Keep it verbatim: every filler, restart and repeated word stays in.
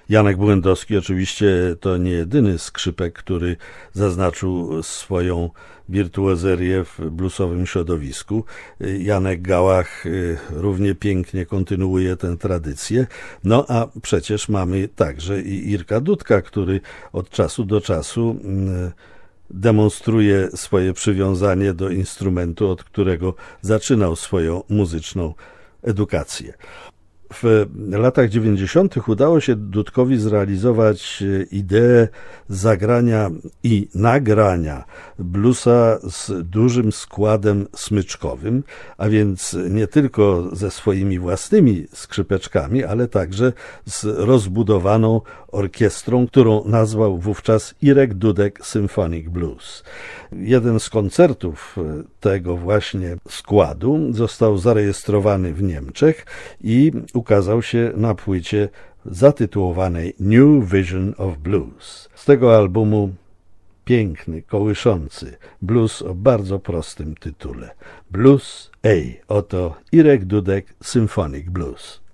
Janek Błędowski oczywiście to nie jedyny skrzypek, który zaznaczył swoją wirtuozerię w bluesowym środowisku. Janek Gałach równie pięknie kontynuuje tę tradycję. No a przecież mamy także i Irka Dudka, który od czasu do czasu demonstruje swoje przywiązanie do instrumentu, od którego zaczynał swoją muzyczną edukację. W latach dziewięćdziesiątych udało się Dudkowi zrealizować ideę zagrania i nagrania bluesa z dużym składem smyczkowym, a więc nie tylko ze swoimi własnymi skrzypeczkami, ale także z rozbudowaną orkiestrą, którą nazwał wówczas Irek Dudek Symphonic Blues. Jeden z koncertów tego właśnie składu został zarejestrowany w Niemczech i ukazał się na płycie zatytułowanej New Vision of Blues. Z tego albumu piękny, kołyszący blues o bardzo prostym tytule. Blues A. Oto Irek Dudek Symphonic Blues.